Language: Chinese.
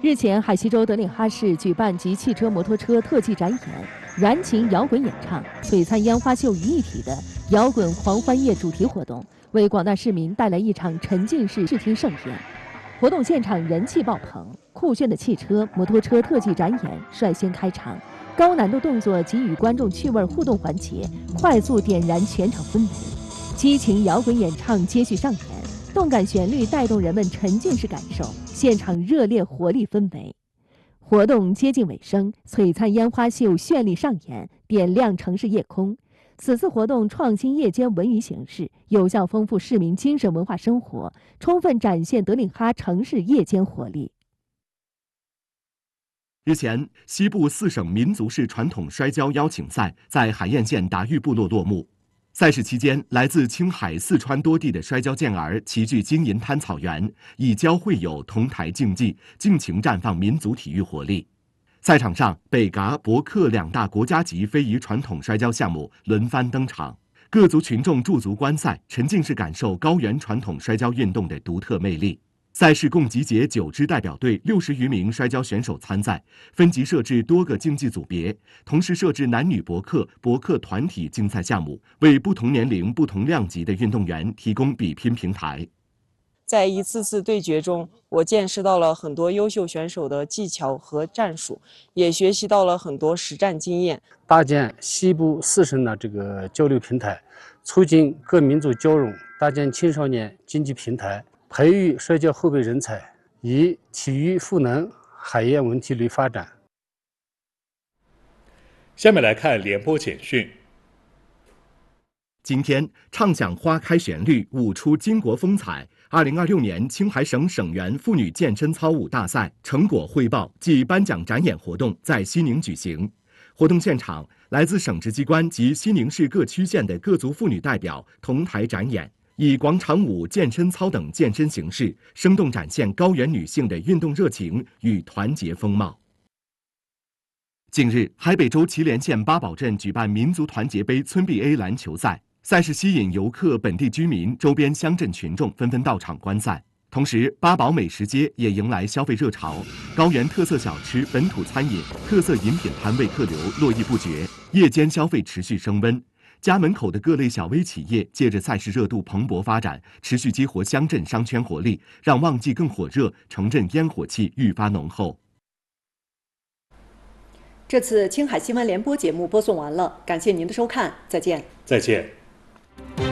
日前，海西州德令哈市举办集汽车、摩托车特技展演、燃情摇滚演唱、璀璨烟花秀于一体的摇滚狂欢夜主题活动，为广大市民带来一场沉浸式视听盛宴。活动现场人气爆棚，酷炫的汽车、摩托车特技展演率先开场，高难度动作给予观众趣味互动环节，快速点燃全场氛围。激情摇滚演唱接续上演。动感旋律带动人们沉浸式感受，现场热烈活力氛围。活动接近尾声，璀璨烟花秀绚丽上演，点亮城市夜空。此次活动创新夜间文娱形式，有效丰富市民精神文化生活，充分展现德令哈城市夜间活力。 日前，西部4省民族式传统摔跤邀请赛在海晏县达裕部落落幕。赛事期间，来自青海、四川多地的摔跤健儿齐聚金银滩草原，以跤会友，同台竞技，尽情绽放民族体育活力。赛场上，北嘎、博克2大国家级非遗传统摔跤项目轮番登场，各族群众驻足观赛，沉浸式感受高原传统摔跤运动的独特魅力。赛事共集结9支代表队，60余名摔跤选手参赛，分级设置多个竞技组别，同时设置男女博克团体竞赛项目，为不同年龄、不同量级的运动员提供比拼平台。 在一次次对决中，我见识到了很多优秀选手的技巧和战术，也学习到了很多实战经验。 搭建西部4省的这个交流平台，促进各民族交融，搭建青少年经济平台。培育摔跤后备人才，以体育赋能海晏文体旅发展。 下面来看联播简讯。 今天，唱响花开旋律，舞出巾帼风采。2026年青海省省员妇女健身操舞大赛成果汇报暨颁奖展演活动在西宁举行。活动现场，来自省直机关及西宁市各区县的各族妇女代表同台展演。以广场舞、健身操等健身形式，生动展现高原女性的运动热情与团结风貌。近日，海北州祁连县八宝镇举办民族团结杯村 BA 篮球赛，赛事吸引游客、本地居民、周边乡镇群众纷纷到场观赛。同时，八宝美食街也迎来消费热潮，高原特色小吃、本土餐饮、特色饮品摊位客流络绎不绝，夜间消费持续升温。家门口的各类小微企业借着赛事热度蓬勃发展，持续激活乡镇商圈活力，让旺季更火热，城镇烟火气愈发浓厚。 这次青海新闻联播节目播送完了，感谢您的收看，再见。 再见。